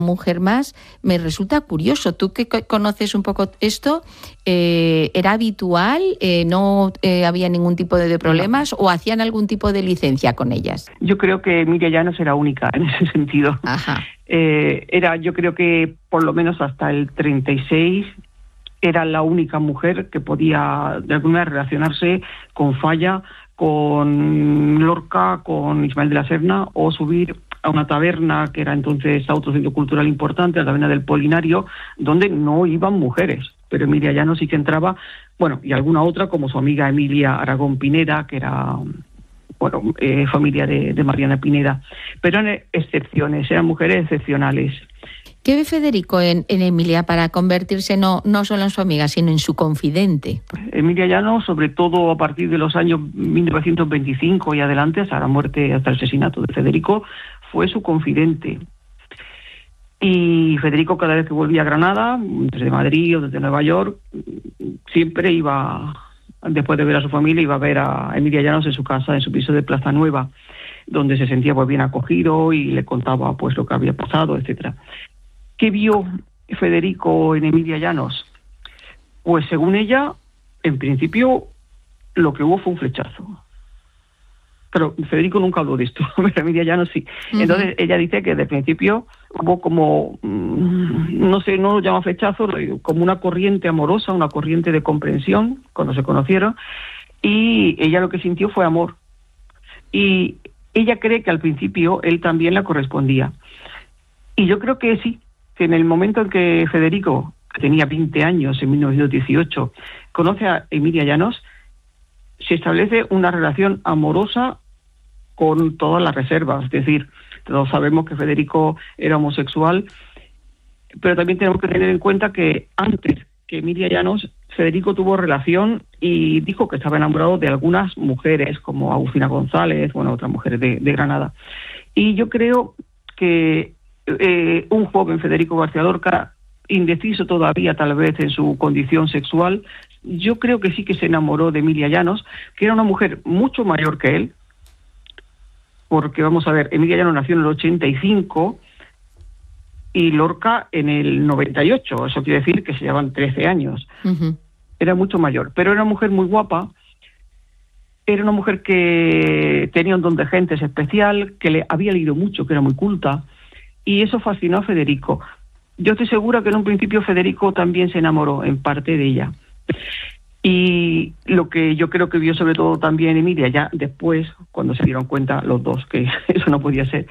mujer más, me resulta curioso. Tú que conoces un poco esto, ¿era habitual? ¿No había ningún tipo de problemas o hacían algún tipo de licencia con ellas? Yo creo que Emilia Llanos era única en ese sentido. Ajá. Yo creo que por lo menos hasta el 36 era la única mujer que podía de alguna manera relacionarse con Falla, con Lorca, con Ismael de la Serna, o subir a una taberna que era entonces otro centro cultural importante, la taberna del Polinario, donde no iban mujeres, pero Emilia Llanos sí que entraba, y alguna otra como su amiga Emilia Aragón Pineda, que era familia de Mariana Pineda, pero eran excepciones, eran mujeres excepcionales. ¿Qué ve Federico en Emilia para convertirse no solo en su amiga, sino en su confidente? Emilia Llanos, sobre todo a partir de los años 1925 y adelante, hasta la muerte, hasta el asesinato de Federico, fue su confidente. Y Federico, cada vez que volvía a Granada, desde Madrid o desde Nueva York, siempre iba, después de ver a su familia, iba a ver a Emilia Llanos en su casa, en su piso de Plaza Nueva, donde se sentía bien acogido y le contaba lo que había pasado, etcétera. ¿Qué vio Federico en Emilia Llanos? Pues según ella, en principio, lo que hubo fue un flechazo. Pero Federico nunca habló de esto, pero Emilia Llanos sí. Uh-huh. Entonces ella dice que de principio hubo como, no lo llama flechazo, como una corriente amorosa, una corriente de comprensión, cuando se conocieron, y ella lo que sintió fue amor. Y ella cree que al principio él también la correspondía. Y yo creo que sí, que en el momento en que Federico, que tenía 20 años, en 1918, conoce a Emilia Llanos, se establece una relación amorosa con todas las reservas. Es decir, todos sabemos que Federico era homosexual, pero también tenemos que tener en cuenta que antes que Emilia Llanos, Federico tuvo relación y dijo que estaba enamorado de algunas mujeres, como Agustina González, otras mujeres de Granada. Y yo creo que un joven Federico García Lorca, indeciso todavía tal vez en su condición sexual, yo creo que sí que se enamoró de Emilia Llanos, que era una mujer mucho mayor que él, porque vamos a ver, Emilia Llanos nació en el 85 y Lorca en el 98, eso quiere decir que se llevan 13 años. Uh-huh. Era mucho mayor, pero era una mujer muy guapa, era una mujer que tenía un don de gentes especial, que le había leído mucho, que era muy culta, y eso fascinó a Federico. Yo estoy segura que en un principio Federico también se enamoró en parte de ella. Y lo que yo creo que vio sobre todo también Emilia, ya después, cuando se dieron cuenta los dos que eso no podía ser,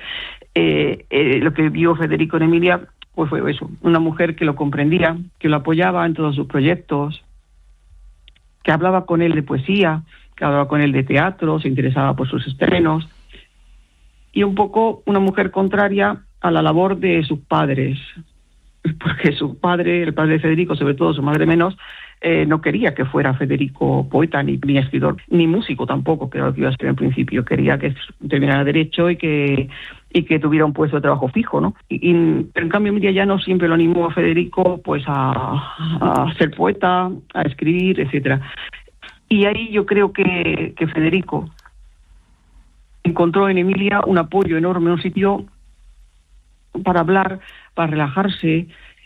lo que vio Federico en Emilia, pues fue eso, una mujer que lo comprendía, que lo apoyaba en todos sus proyectos, que hablaba con él de poesía, que hablaba con él de teatro, se interesaba por sus estrenos, y un poco una mujer contraria a la labor de sus padres, porque su padre, el padre de Federico, sobre todo su madre menos, no quería que fuera Federico poeta, ni escritor, ni músico tampoco, que era lo que iba a ser en principio. Quería que terminara Derecho y que tuviera un puesto de trabajo fijo, ¿no? Pero en cambio Emilia Llanos siempre lo animó a Federico pues a ser poeta, a escribir, etcétera. Y ahí yo creo que Federico encontró en Emilia un apoyo enorme, un sitio para hablar, para relajarse,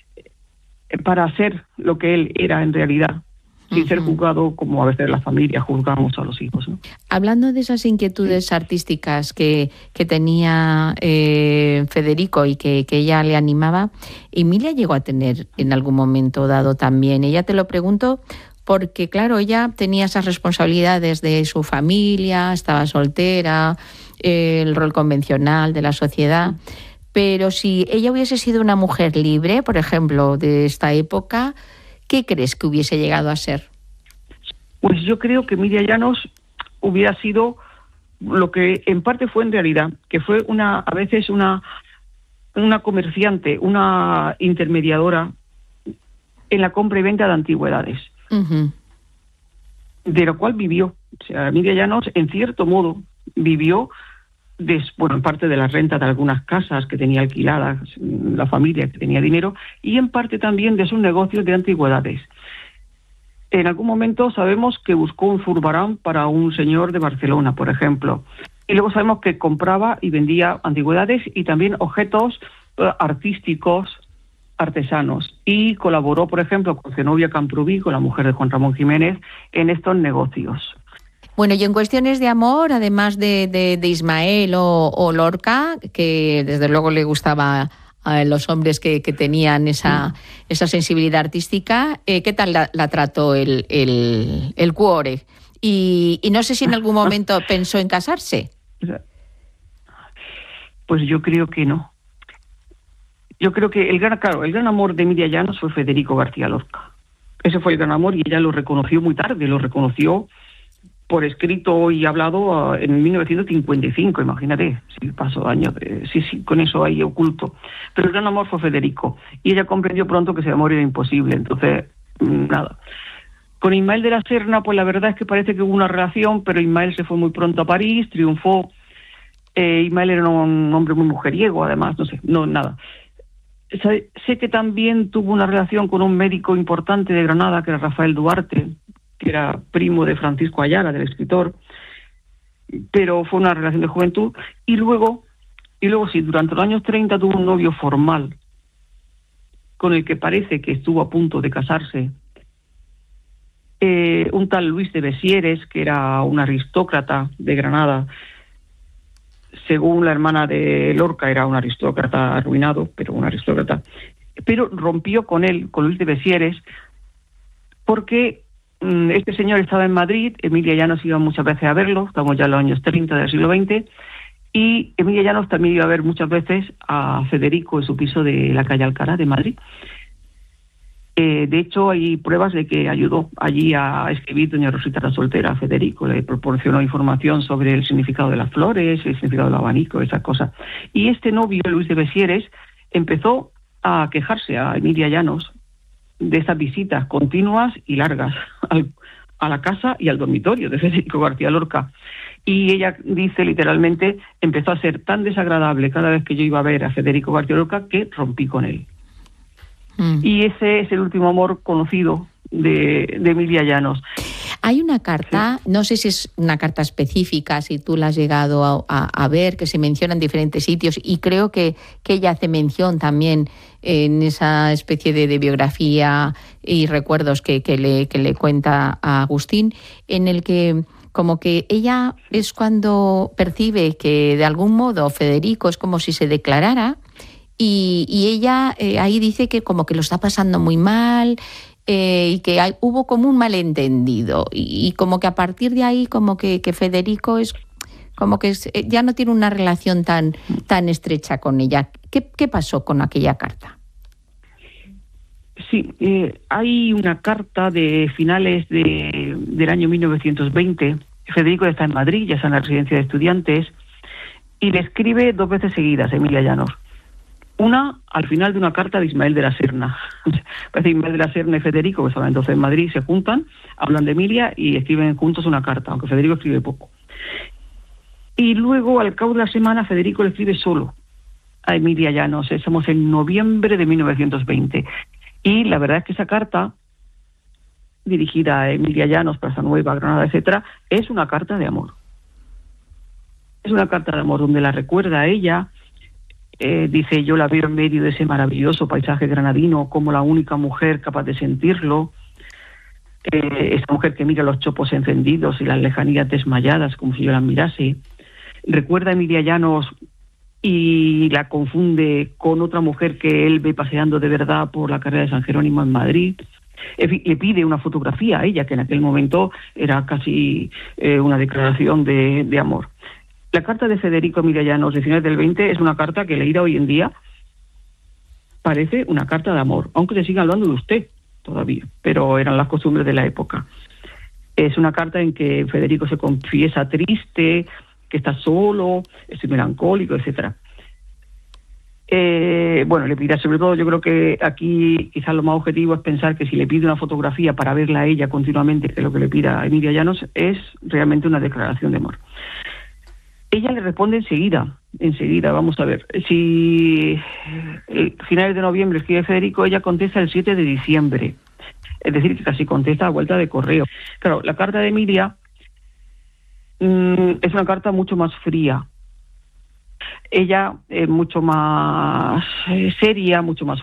para ser lo que él era en realidad, sin ser juzgado como a veces la familia juzgamos a los hijos, ¿no? Hablando de esas inquietudes artísticas que tenía Federico y que ella le animaba, Emilia llegó a tener en algún momento dado también. Ella te lo pregunto porque, claro, ella tenía esas responsabilidades de su familia, estaba soltera, el rol convencional de la sociedad. Pero si ella hubiese sido una mujer libre, por ejemplo, de esta época, ¿qué crees que hubiese llegado a ser? Pues yo creo que Emilia Llanos hubiera sido lo que en parte fue en realidad, que fue a veces una comerciante, una intermediadora en la compra y venta de antigüedades, uh-huh, de lo cual vivió. O sea, Emilia Llanos, en cierto modo, vivió en parte de la renta de algunas casas que tenía alquiladas la familia, que tenía dinero, y en parte también de sus negocios de antigüedades. En algún momento sabemos que buscó un zurbarán para un señor de Barcelona, por ejemplo, y luego sabemos que compraba y vendía antigüedades y también objetos artísticos, artesanos, y colaboró, por ejemplo, con Zenobia Camprubí, con la mujer de Juan Ramón Jiménez, en estos negocios. Bueno, y en cuestiones de amor, además de Ismael o Lorca, que desde luego le gustaba a los hombres que tenían esa sensibilidad artística, ¿qué tal la trató el cuore? Y no sé si en algún momento pensó en casarse. Pues yo creo que no. Yo creo que el gran amor de Emilia Llanos fue Federico García Lorca. Ese fue el gran amor y ella lo reconoció muy tarde, lo reconoció por escrito y hablado en 1955, imagínate, si pasó años, sí, con eso ahí oculto. Pero el gran amor fue Federico, y ella comprendió pronto que ese amor era imposible, entonces, nada. Con Ismael de la Serna, pues la verdad es que parece que hubo una relación, pero Ismael se fue muy pronto a París, triunfó. Ismael era un hombre muy mujeriego, además, nada. Sé que también tuvo una relación con un médico importante de Granada, que era Rafael Duarte, que era primo de Francisco Ayala, del escritor, pero fue una relación de juventud. Y luego sí, durante los años 30 tuvo un novio formal, con el que parece que estuvo a punto de casarse, un tal Luis de Besieres, que era un aristócrata de Granada. Según la hermana de Lorca, era un aristócrata arruinado, pero un aristócrata. Pero rompió con él, con Luis de Besieres, porque este señor estaba en Madrid, Emilia Llanos iba muchas veces a verlo, estamos ya en los años 30 del siglo XX, y Emilia Llanos también iba a ver muchas veces a Federico en su piso de la calle Alcalá de Madrid. De hecho, hay pruebas de que ayudó allí a escribir Doña Rosita la Soltera a Federico, le proporcionó información sobre el significado de las flores, el significado del abanico, esas cosas. Y este novio, Luis de Besieres, empezó a quejarse a Emilia Llanos de esas visitas continuas y largas a la casa y al dormitorio de Federico García Lorca. Y ella dice literalmente, empezó a ser tan desagradable cada vez que yo iba a ver a Federico García Lorca que rompí con él. Y ese es el último amor conocido de Emilia Llanos. Hay una carta, sí. No sé si es una carta específica, si tú la has llegado a ver, que se menciona en diferentes sitios, y creo que ella hace mención también en esa especie de biografía y recuerdos que le cuenta a Agustín, en el que como que ella es cuando percibe que de algún modo Federico es como si se declarara, y ella ahí dice que como que lo está pasando muy mal, y que hubo como un malentendido, y como que a partir de ahí como que Federico es como que ya no tiene una relación tan estrecha con ella. ¿Qué pasó con aquella carta? Sí, hay una carta de finales del año 1920. Federico está en Madrid, ya está en la residencia de estudiantes, y le escribe 2 veces seguidas a Emilia Llanos. Una al final de una carta de Ismael de la Serna. Parece que Ismael de la Serna y Federico, que estaban entonces en Madrid, se juntan, hablan de Emilia y escriben juntos una carta, aunque Federico escribe poco. Y luego, al cabo de la semana, Federico le escribe solo a Emilia Llanos. Estamos en noviembre de 1920. Y la verdad es que esa carta, dirigida a Emilia Llanos, Plaza Nueva, Granada, etcétera, es una carta de amor. Es una carta de amor donde la recuerda a ella. Dice, yo la veo en medio de ese maravilloso paisaje granadino como la única mujer capaz de sentirlo. Esa mujer que mira los chopos encendidos y las lejanías desmayadas como si yo las mirase. Recuerda a Emilia Llanos y la confunde con otra mujer que él ve paseando de verdad por la carrera de San Jerónimo en Madrid. En fin, le pide una fotografía a ella, que en aquel momento era casi una declaración de amor. La carta de Federico Emilia Llanos de finales del 20 es una carta que leída hoy en día parece una carta de amor, aunque se siga hablando de usted todavía, pero eran las costumbres de la época. Es una carta en que Federico se confiesa triste, que está solo, es melancólico, etcétera. Bueno, le pide, sobre todo, yo creo que aquí quizás lo más objetivo es pensar que si le pide una fotografía para verla a ella continuamente, que es lo que le pida a Emilia Llanos, es realmente una declaración de amor. Ella le responde enseguida, vamos a ver. Si finales de noviembre escribe Federico, ella contesta el 7 de diciembre. Es decir, que casi contesta a vuelta de correo. Claro, la carta de Emilia es una carta mucho más fría. Ella mucho más seria, mucho más